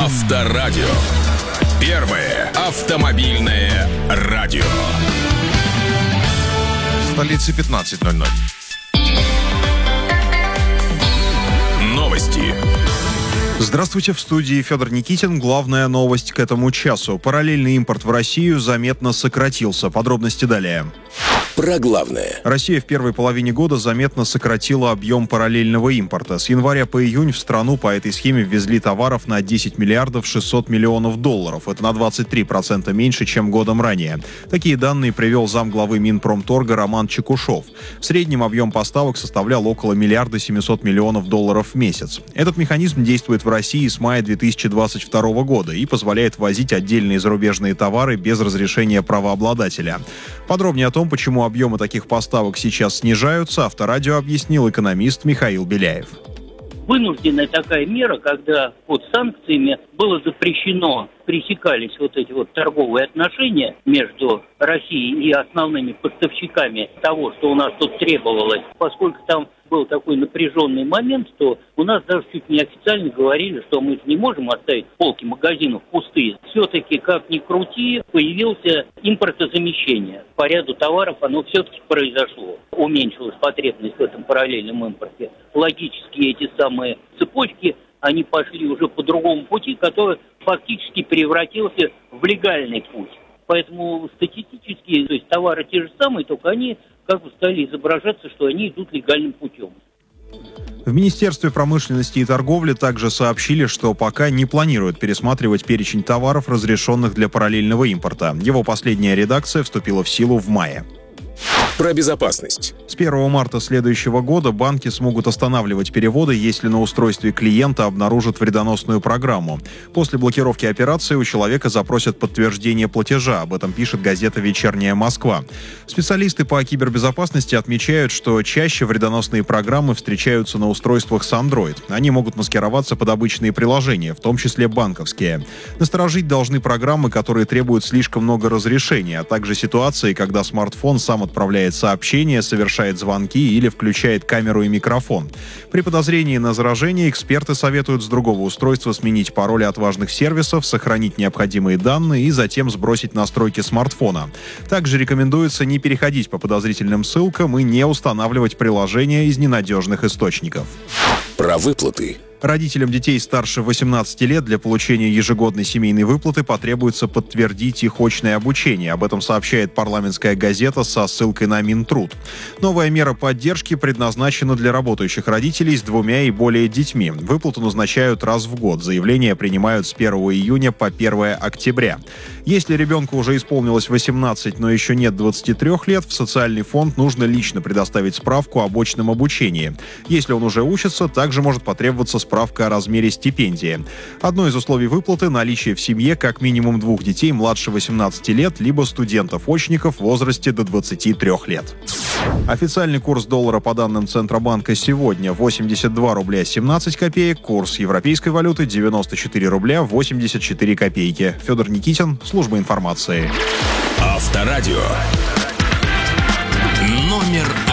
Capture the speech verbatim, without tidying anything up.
Авторадио. Первое автомобильное радио. В столице пятнадцать ноль ноль. Новости. Здравствуйте, в студии Федор Никитин. Главная новость к этому часу. Параллельный импорт в Россию заметно сократился. Подробности далее. Про главное. Россия в первой половине года заметно сократила объем параллельного импорта. С января по июнь в страну по этой схеме ввезли товаров на десять миллиардов шестьсот миллионов долларов. Это на двадцать три процента меньше, чем годом ранее. Такие данные привел замглавы Минпромторга Роман Чекушев. В среднем объем поставок составлял около миллиарда семьсот миллионов долларов в месяц. Этот механизм действует в России с мая две тысячи двадцать второго года и позволяет ввозить отдельные зарубежные товары без разрешения правообладателя. Подробнее о том, почему объемы таких поставок сейчас снижаются, Авторадио объяснил экономист Михаил Беляев. Вынужденная такая мера, когда под санкциями было запрещено, пресекались вот эти вот торговые отношения между Россией и основными поставщиками того, что у нас тут требовалось. Поскольку там был такой напряженный момент, то у нас даже чуть не официально говорили, что мы не можем оставить полки магазинов пустые. Все-таки, как ни крути, появился импортозамещение. По ряду товаров оно все-таки произошло. Уменьшилась потребность в этом параллельном импорте. Логически эти самые цепочки, они пошли уже по другому пути, который фактически превратился в легальный путь. Поэтому статистически, то есть товары те же самые, только они как бы стали изображаться, что они идут легальным путем. В Министерстве промышленности и торговли также сообщили, что пока не планируют пересматривать перечень товаров, разрешенных для параллельного импорта. Его последняя редакция вступила в силу в мае. Про безопасность. С первого марта следующего года банки смогут останавливать переводы, если на устройстве клиента обнаружат вредоносную программу. После блокировки операции у человека запросят подтверждение платежа. Об этом пишет газета «Вечерняя Москва». Специалисты по кибербезопасности отмечают, что чаще вредоносные программы встречаются на устройствах с Android. Они могут маскироваться под обычные приложения, в том числе банковские. Насторожить должны программы, которые требуют слишком много разрешений, а также ситуации, когда смартфон сам отправляет сообщения, совершает звонки или включает камеру и микрофон. При подозрении на заражение эксперты советуют с другого устройства сменить пароли от важных сервисов, сохранить необходимые данные и затем сбросить настройки смартфона. Также рекомендуется не переходить по подозрительным ссылкам и не устанавливать приложения из ненадежных источников. Про выплаты. Родителям детей старше восемнадцати лет для получения ежегодной семейной выплаты потребуется подтвердить их очное обучение. Об этом сообщает парламентская газета со ссылкой на Минтруд. Новая мера поддержки предназначена для работающих родителей с двумя и более детьми. Выплату назначают раз в год. Заявления принимают с первого июня по первое октября. Если ребенку уже исполнилось восемнадцать, но еще нет двадцати трёх лет, в социальный фонд нужно лично предоставить справку об очном обучении. Если он уже учится, также может потребоваться справка о размере стипендии. Одно из условий выплаты – наличие в семье как минимум двух детей младше восемнадцати лет, либо студентов-очников в возрасте до двадцати трёх лет. Официальный курс доллара по данным Центробанка сегодня восемьдесят два рубля семнадцать копеек, курс европейской валюты девяносто четыре рубля восемьдесят четыре копейки. Федор Никитин, служба информации. Авторадио. Номер один.